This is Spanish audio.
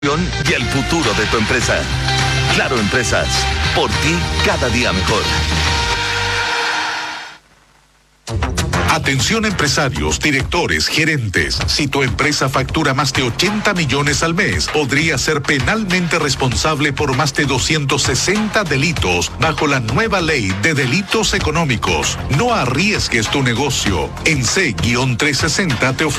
y el futuro de tu empresa. Claro Empresas, por ti cada día mejor. Atención empresarios, directores, gerentes. Si tu empresa factura más de 80 millones al mes, podría ser penalmente responsable por más de 260 delitos bajo la nueva ley de delitos económicos. No arriesgues tu negocio. En C-360 te ofrecemos